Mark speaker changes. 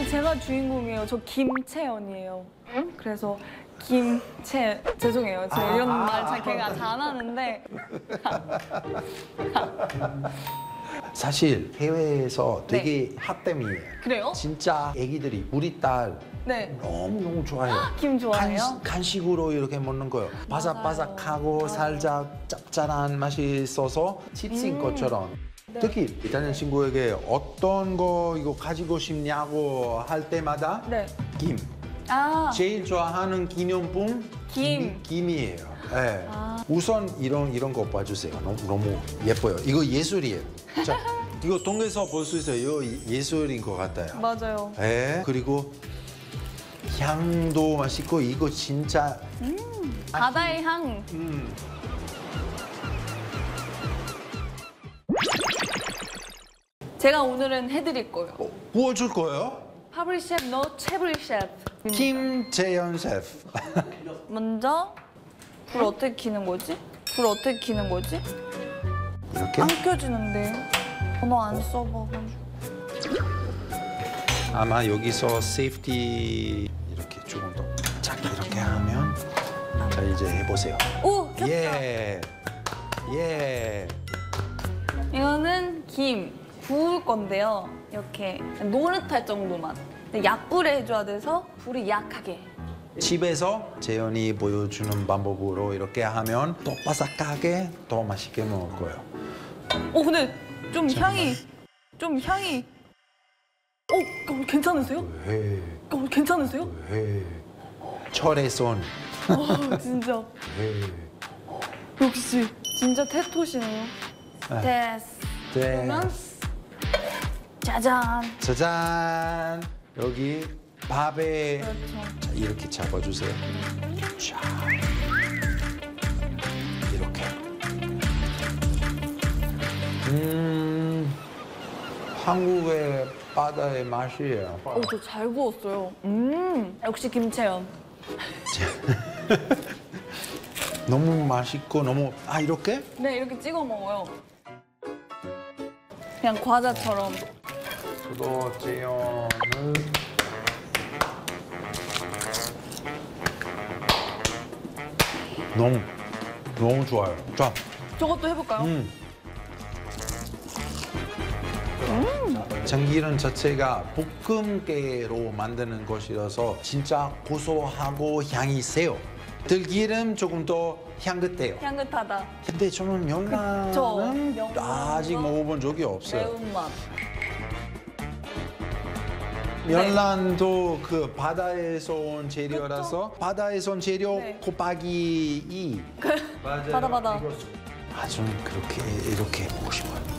Speaker 1: 제가 주인공이에요. 저 김채연이에요. 그래서 죄송해요. 저 이런 말 자기가 잘하는데.
Speaker 2: 사실 해외에서 되게 핫템이에요.
Speaker 1: 그래요?
Speaker 2: 진짜 애기들이 우리 딸
Speaker 1: 네.
Speaker 2: 너무 좋아해요.
Speaker 1: 김 좋아해요?
Speaker 2: 간식으로 이렇게 먹는 거예요. 바삭바삭하고 살짝 짭짤한 맛이 있어서 칩스인 것처럼.
Speaker 1: 네.
Speaker 2: 특히 이탈리안 친구에게 어떤 거 이거 가지고 싶냐고 할 때마다
Speaker 1: 네.
Speaker 2: 김.
Speaker 1: 아,
Speaker 2: 제일 좋아하는 기념품 김이에요. 네. 우선 이런 거 봐주세요. 너무 예뻐요. 이거 예술이에요. 자, 이거 동네에서 볼 수 있어요. 이거 예술인 것 같아요.
Speaker 1: 맞아요.
Speaker 2: 네. 그리고 향도 맛있고 이거 진짜
Speaker 1: 바다의 향. 제가 오늘은 해드릴 거예요.
Speaker 2: 구워줄 거예요?
Speaker 1: 파브리 셰프, 너 최브리 셰프.
Speaker 2: 김재현 셰프.
Speaker 1: 먼저 불 어떻게 켜는 거지? 불 어떻게 켜는 거지?
Speaker 2: 이렇게?
Speaker 1: 안 켜지는데. 번호 안 써봐가지고.
Speaker 2: 아마 여기서 세이프티 이렇게 조금 더 작게 이렇게 하면 자 이제 해보세요.
Speaker 1: 오! 켰다.
Speaker 2: 예. 예.
Speaker 1: 이거는 김 구울 건데요. 이렇게 노릇할 정도만. 근데 약불에 해줘야 돼서 불이 약하게.
Speaker 2: 집에서 재현이 보여주는 방법으로 이렇게 하면 더 바삭하게 더 맛있게 먹을 거예요.
Speaker 1: 근데 좀 향이. 괜찮으세요?
Speaker 2: 왜?
Speaker 1: 괜찮으세요?
Speaker 2: 왜? 철의 손.
Speaker 1: 진짜.
Speaker 2: 왜?
Speaker 1: 역시 진짜 테토시네요. 됐어. 그러면 짜잔.
Speaker 2: 짜잔. 여기 밥에
Speaker 1: 그렇죠.
Speaker 2: 자, 이렇게 잡아주세요. 자, 이렇게. 한국의 바다의 맛이에요.
Speaker 1: 저 잘 구웠어요. 역시 김채연.
Speaker 2: 너무 맛있고 너무 이렇게?
Speaker 1: 네, 이렇게 찍어 먹어요. 그냥 과자처럼.
Speaker 2: 저도 재현을 너무 좋아요. 자,
Speaker 1: 저것도 해볼까요?
Speaker 2: 참기름 자체가 볶음깨로 만드는 것이라서 진짜 고소하고 향이 세요. 들기름 조금 더 향긋해요.
Speaker 1: 향긋하다.
Speaker 2: 근데 저는 명란은
Speaker 1: 명란은
Speaker 2: 아직 먹어본 적이 없어요.
Speaker 1: 매운맛.
Speaker 2: 명란도 그 바다에서 온 재료라서 바다에서 온 재료
Speaker 1: 네.
Speaker 2: 곱하기 2.
Speaker 1: 바다.
Speaker 2: 저는 그렇게 이렇게 먹고 싶어요.